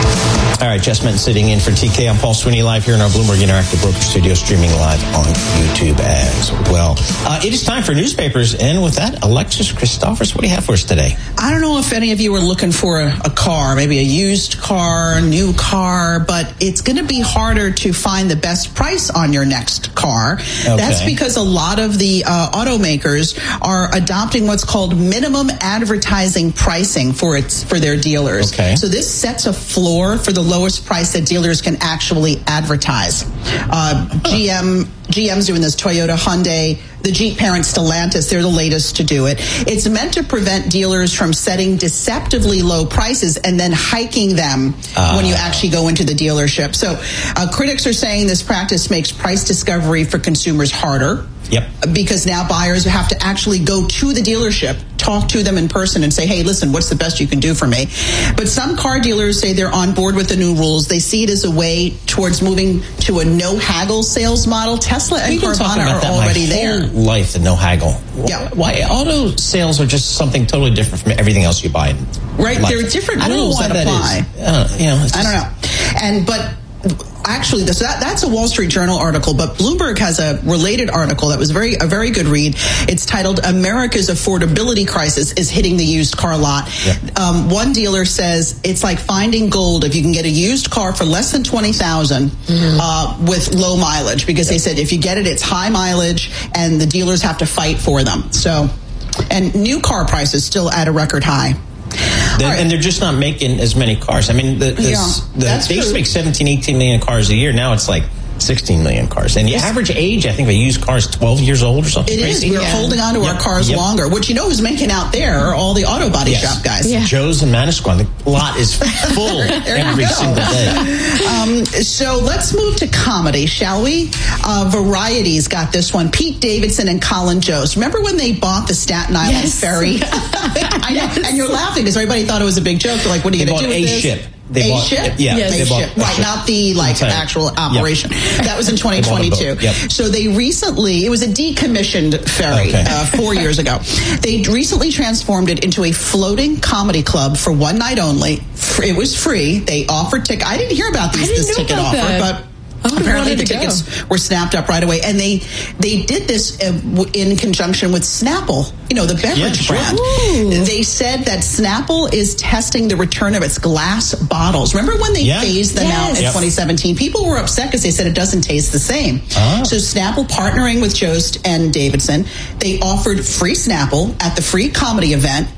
All right, Jess Minton sitting in for T K. I'm Paul Sweeney, live here in our Bloomberg Interactive Broker Studio, streaming live on YouTube as well. Uh, it is time for newspapers, and with that, Alexis Christoforous, what do you have for us today? I don't know if any of you are looking for a, a car, maybe a used car, new car, but it's going to be harder to find the best price on your next car. Okay. That's because a lot of the uh, automakers are adopting what's called minimum advertising pricing for its for their dealers. Okay. So this sets a floor for the lowest price that dealers can actually advertise. Uh, huh. G M G M's doing this, Toyota, Hyundai, the Jeep parent Stellantis, they're the latest to do it. It's meant to prevent dealers from setting deceptively low prices and then hiking them uh. when you actually go into the dealership. So uh, critics are saying this practice makes price discovery for consumers harder. Yep. Because now buyers have to actually go to the dealership, talk to them in person and say, hey, listen, what's the best you can do for me? But some car dealers say they're on board with the new rules. They see it as a way towards moving to a no haggle sales model. Tesla and Carvana are already there. Whole life, the no haggle. Yeah. Why auto sales are just something totally different from everything else you buy. Right. There are different rules that, that apply. Uh, you know, I don't know. And but actually, this, that, that's a Wall Street Journal article, but Bloomberg has a related article that was very a very good read. It's titled "America's Affordability Crisis is Hitting the Used Car Lot." Yep. Um, one dealer says it's like finding gold if you can get a used car for less than twenty thousand dollars mm-hmm. uh, with low mileage, because yep. they said if you get it, it's high mileage, and the dealers have to fight for them. So, and new car prices still at a record high. They're, right. And they're just not making as many cars. I mean, the, the, yeah, the, they used to make seventeen, eighteen million cars a year. Now it's like sixteen million cars. And the yes. average age, I think, of a used car is twelve years old or something It crazy. is. We're yeah. holding on to yep. our cars yep. longer. What you know who's making out there are all the auto body yes. shop guys. Yeah. Joe's and Manasquan. The lot is full every single day. Um, so let's move to comedy, shall we? Uh, Variety's got this one. Pete Davidson and Colin Jost. Remember when they bought the Staten Island yes. ferry? I know. Yes. And you're laughing because everybody thought it was a big joke. They're like, what are you going to do with a this? Ship. They a bought, ship? Yeah. Yes. They a bought ship. a Right, ship. not the like actual operation. Yep. That was in twenty twenty-two. Yep. So they recently, it was a decommissioned ferry okay. uh, four years ago. They recently transformed it into a floating comedy club for one night only. It was free. They offered tickets. I didn't hear about these, this ticket offer, that. but apparently the tickets go. were snapped up right away, and they they did this uh, w- in conjunction with Snapple, you know, the beverage yeah, brand. Ooh. They said that Snapple is testing the return of its glass bottles. Remember when they yeah. phased them yes. out in yep. twenty seventeen? People were upset because they said it doesn't taste the same. Ah. So Snapple, partnering with Jost and Davidson, they offered free Snapple at the free comedy event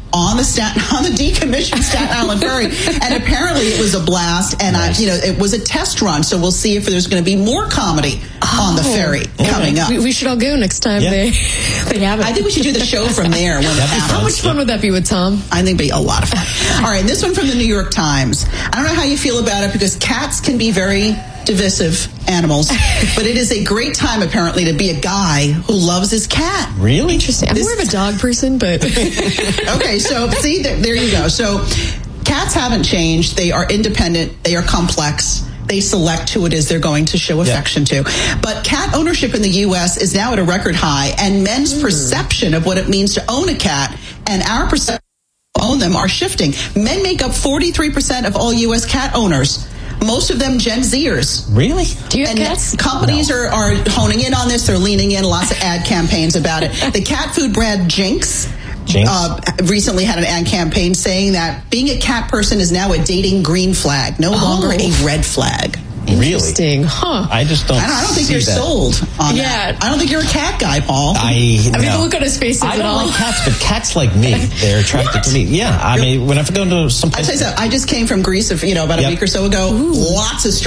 on the Staten, on the decommissioned Staten Island Ferry, and apparently it was a blast. And nice. I, you know, it was a test run, so we'll see if there's going to be more comedy oh, on the ferry coming okay. up. We, we should all go next time yeah. they they have it. I think we should do the show from there. When How much fun would that be with Tom? I think it'd be a lot of fun. All right, this one from the New York Times. I don't know how you feel about it because cats can be very divisive animals, but it is a great time apparently to be a guy who loves his cat. Really? Interesting. I'm this, more of a dog person, but okay, so see, there, there you go. So cats haven't changed. They are independent. They are complex. They select who it is they're going to show affection yeah. to. But cat ownership in the U S is now at a record high, and men's mm. perception of what it means to own a cat and our perception of own them are shifting. Men make up forty-three percent of all U S cat owners. Most of them Gen Zers. Really? Do you have and cats? Companies no. are, are honing in on this. They're leaning in. Lots of ad campaigns about it. The cat food brand Jinx, Jinx? Uh, recently had an ad campaign saying that being a cat person is now a dating green flag, no oh. longer a red flag. Interesting, really? huh? I just don't. I don't, I don't think see you're that. sold on yeah. that. I don't think you're a cat guy, Paul. I, I mean, no. the look on his face. I don't all. like cats, but cats like me. They're attracted to me. Yeah, I mean, when I go to some. I tell you something. I just came from Greece, of, you know, about a yep. week or so ago. Ooh. Lots of.